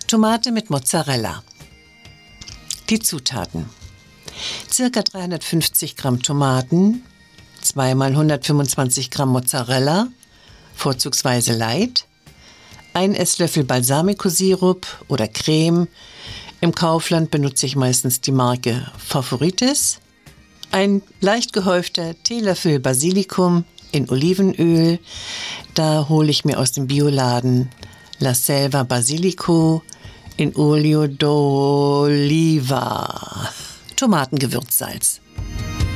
Tomate mit Mozzarella. Die Zutaten: Circa 350 Gramm Tomaten, 2 mal 125 Gramm Mozzarella, vorzugsweise light, 1 Esslöffel Balsamico-Sirup oder Creme. Im Kaufland benutze ich meistens die Marke Favoritis. Ein leicht gehäufter Teelöffel Basilikum in Olivenöl. Da hole ich mir aus dem Bioladen La Selva Basilico in Olio d'Oliva. Tomatengewürzsalz.